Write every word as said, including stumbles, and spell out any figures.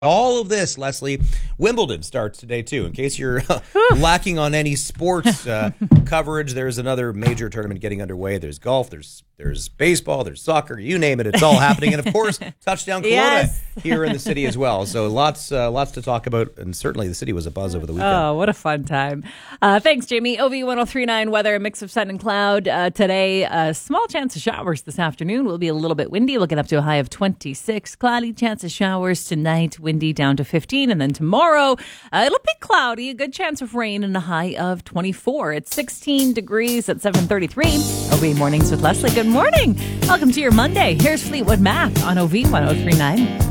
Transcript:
All of this, Leslie, Wimbledon starts today, too. In case you're uh, lacking on any sports uh, coverage, there's another major tournament getting underway. There's golf, there's there's baseball, there's soccer, you name it, it's all happening. And, of course, Touchdown Kelowna Yes. here in the city as well. So lots uh, lots to talk about, and certainly the city was abuzz over the weekend. Oh, what a fun time. Uh, thanks, Jamie. O V ten thirty-nine weather, a mix of sun and cloud. Uh, today, a small chance of showers this afternoon. Will be a little bit windy. We'll get up to a high of twenty-six. Cloudy chance of showers tonight. Windy down to fifteen. And then tomorrow, uh, it'll be cloudy. A good chance of rain and a high of twenty-four. It's sixteen degrees at seven thirty-three. O V Mornings with Leslie. Good morning. Welcome to your Monday. Here's Fleetwood Mac on O V ten thirty-nine.